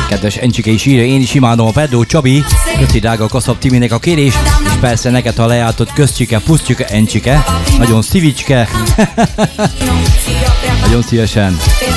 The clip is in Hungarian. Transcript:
Kedves Encsike is írja, én is imádom a Pedro Csabi. Köszi drága Kaszab Timinek a kérés, és persze neked a leáltott közcsike, puszcsike, Encsike. Nagyon szívicske. Nagyon szívesen.